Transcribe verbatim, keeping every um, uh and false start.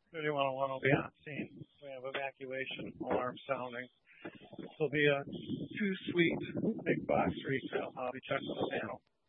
thirty-one oh one will be on scene. We have evacuation alarm sounding. There'll be a two-suite big box retail. I'll be checking the panel.